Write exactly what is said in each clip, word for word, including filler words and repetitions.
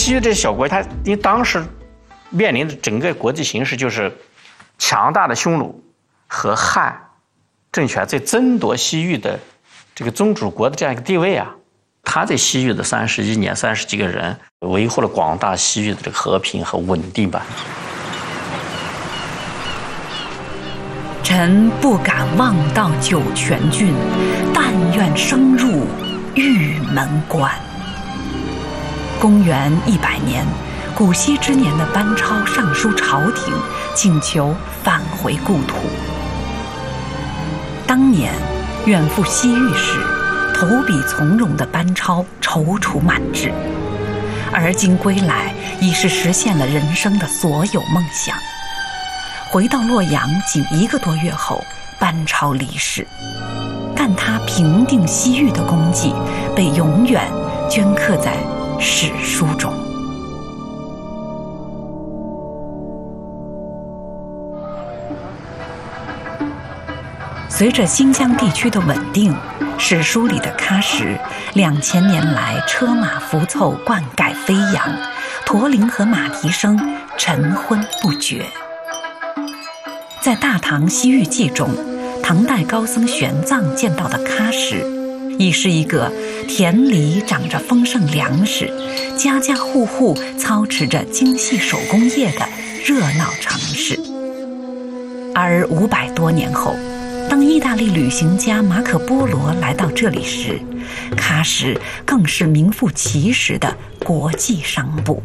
西域这些小国，它因为当时面临的整个国际形势就是强大的匈奴和汉政权在争夺西域的这个宗主国的这样一个地位啊。他在西域的三十一年，三十几个人维护了广大西域的这个和平和稳定吧。 臣不敢望到酒泉郡，但愿升入玉门关。公元一百年，古稀之年的班超上书朝廷，请求返回故土。当年远赴西域时，投笔从戎的班超踌躇满志，而今归来，已是实现了人生的所有梦想。回到洛阳仅一个多月后，班超离世，但他平定西域的功绩被永远镌刻在史书中。随着新疆地区的稳定，史书里的喀什两千年来车马浮凑，灌溉飞扬，驼铃和马蹄声晨昏不绝。在《大唐西域记》中，唐代高僧玄奘见到的喀什，已是一个田里长着丰盛粮食，家家户户操持着精细手工业的热闹城市。而五百多年后，当意大利旅行家马可·波罗来到这里时，喀什更是名副其实的国际商埠。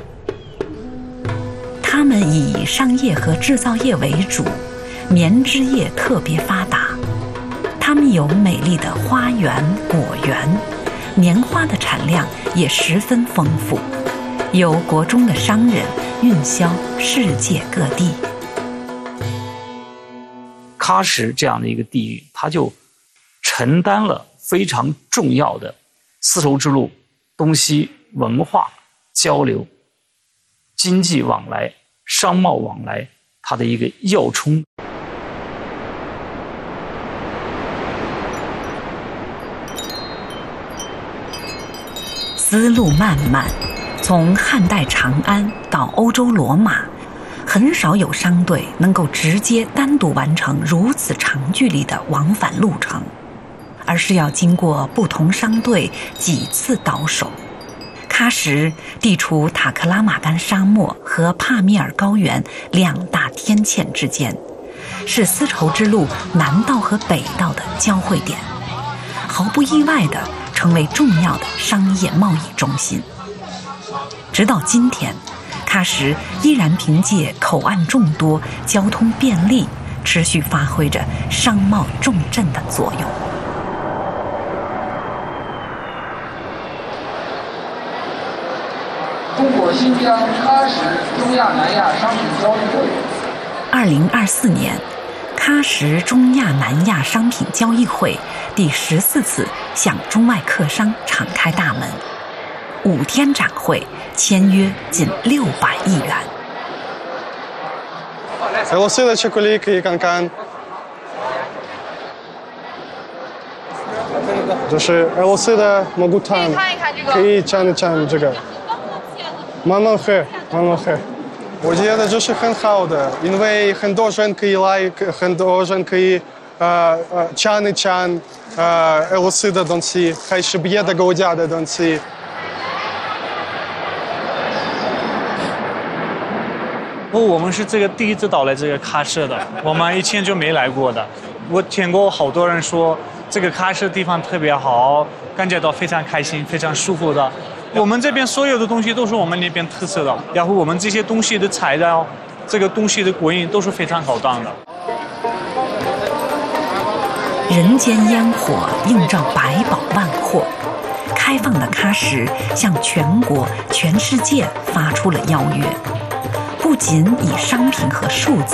他们以商业和制造业为主，棉织业特别发达。他们有美丽的花园、果园，棉花的产量也十分丰富，由国中的商人运销世界各地。 喀什这样的一个地域，它就承担了非常重要的丝绸之路东西文化交流、经济往来、商贸往来它的一个要冲。 丝路漫漫，从汉代长安到欧洲罗马，很少有商队能够直接单独完成如此长距离的往返路程，而是要经过不同商队几次倒手。喀什地处塔克拉玛干沙漠和帕米尔高原两大天堑之间，是丝绸之路南道和北道的交汇点，毫不意外地成为重要的商业贸易中心。直到今天，喀什依然凭借口岸众多、交通便利，持续发挥着商贸重镇的作用。 中国新疆喀什中亚南亚商品交易会， 二零二四年，喀什中亚南亚商品交易会第十四次向中外客商敞开大门，五天展会签约近六百亿元。 Елосида, чеколіки і канкан. 就是Елосида Могутан，可以尝一尝这个。慢慢喝，慢慢喝。我觉得这是很好的，因为很多人可以来，很多人可以呃呃尝一尝呃俄罗斯的东西，还是别的国家的东西。 我们是这个第一次到来这个喀什的，我们以前就没来过的。我听过好多人说这个喀什地方特别好，感觉到非常开心，非常舒服的。我们这边所有的东西都是我们那边特色的，然后我们这些东西的材料，这个东西的国营都是非常高档的。 人间烟火映照百宝万货，开放的喀什向全国、全世界发出了邀约，不仅以商品和数字